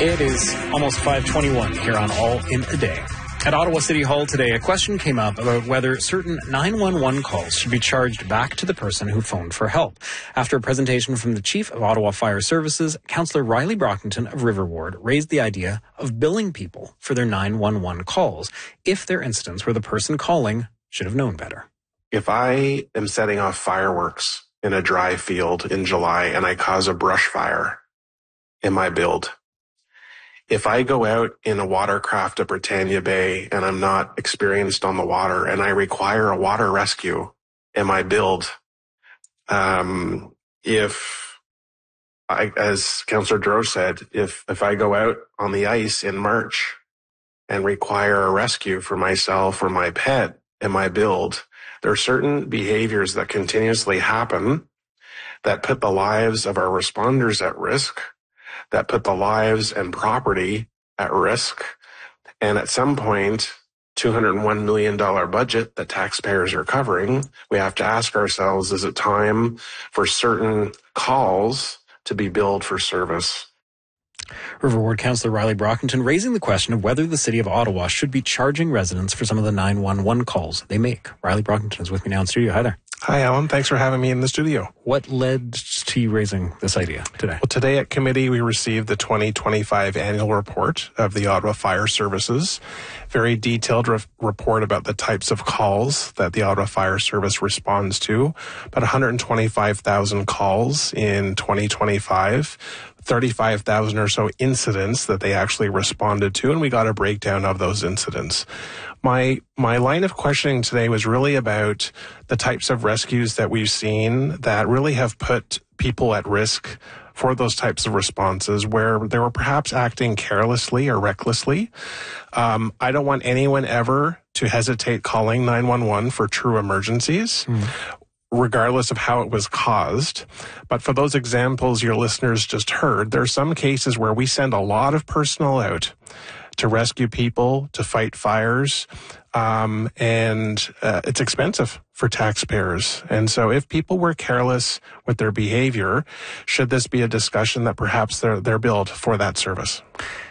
It is almost 5:21 here on All in a Day. At Ottawa City Hall today, a question came up about whether certain 911 calls should be charged back to the person who phoned for help. After a presentation from the Chief of Ottawa Fire Services, Councillor Riley Brockington of River Ward raised the idea of billing people for their 911 calls if they're incidents where the person calling should have known better. If I am setting off fireworks in a dry field in July and I cause a brush fire, am I billed? If I go out in a watercraft at Britannia Bay and I'm not experienced on the water and I require a water rescue, am I billed? If I, as Councillor Droge said, if I go out on the ice in March and require a rescue for myself or my pet, am I billed? There are certain behaviors that continuously happen that put the lives of our responders at risk, that put the lives and property at risk. And at some point, $201 million budget that taxpayers are covering, we have to ask ourselves, is it time for certain calls to be billed for service? River Ward Councillor Riley Brockington raising the question of whether the City of Ottawa should be charging residents for some of the 911 calls they make. Riley Brockington is with me now in studio. Hi there. Hi, Alan. Thanks for having me in the studio. What led to you raising this idea today? Well, today at committee, we received the 2025 annual report of the Ottawa Fire Services. Very detailed report about the types of calls that the Ottawa Fire Service responds to. About 125,000 calls in 2025. 35,000 or so incidents that they actually responded to, and we got a breakdown of those incidents. My line of questioning today was really about the types of rescues that we've seen that really have put people at risk for those types of responses where they were perhaps acting carelessly or recklessly. I don't want anyone ever to hesitate calling 911 for true emergencies. Regardless of how it was caused. But for those examples your listeners just heard, there are some cases where we send a lot of personnel out to rescue people, to fight fires, and it's expensive for taxpayers. And so if people were careless with their behavior, should this be a discussion that perhaps they're billed for that service?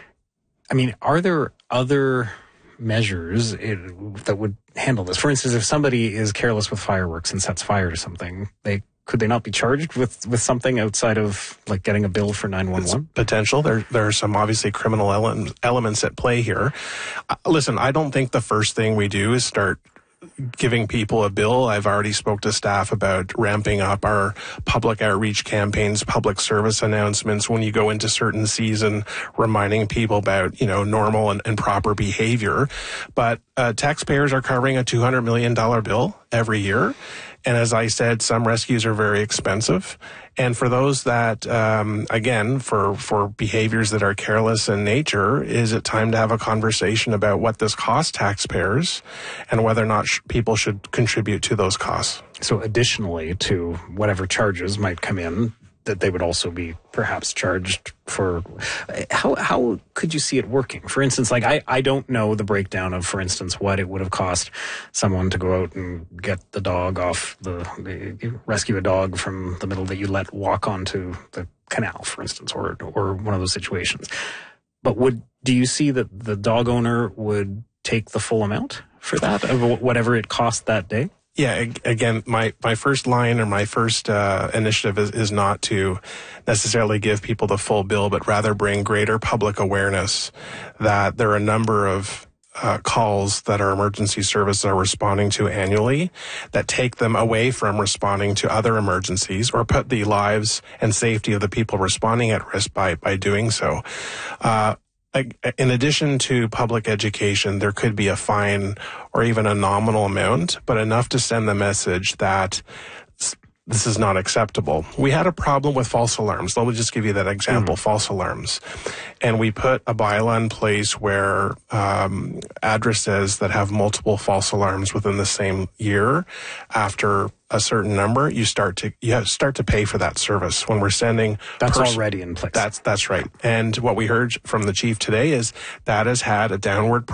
I mean, are there other measures that would handle this? For instance, if somebody is careless with fireworks and sets fire to something, could they not be charged with something outside of like getting a bill for 911? It's potential. There are some obviously criminal elements at play here. Listen, I don't think the first thing we do is start giving people a bill. I've already spoke to staff about ramping up our public outreach campaigns, public service announcements when you go into certain season, reminding people about, normal and proper behavior. But taxpayers are covering a $200 million bill every year. And as I said, some rescues are very expensive. And for those that, again, for behaviors that are careless in nature, is it time to have a conversation about what this costs taxpayers and whether or not people should contribute to those costs? So additionally to whatever charges might come in, that they would also be perhaps charged for. How could you see it working? For instance, like I don't know the breakdown of, for instance, what it would have cost someone to go out and get the dog off rescue a dog from the middle that you let walk onto the canal, for instance, or one of those situations. But do you see that the dog owner would take the full amount for that of whatever it cost that day? Yeah, again, my first line or my first initiative is not to necessarily give people the full bill, but rather bring greater public awareness that there are a number of calls that our emergency services are responding to annually that take them away from responding to other emergencies or put the lives and safety of the people responding at risk by doing so. In addition to public education, there could be a fine or even a nominal amount, but enough to send the message that this is not acceptable. We had a problem with false alarms. Let me just give you that example, false alarms. And we put a bylaw in place where addresses that have multiple false alarms within the same year, after a certain number, you start to pay for that service. When we're sending, that's already in place. That's right. And what we heard from the chief today is that has had a downward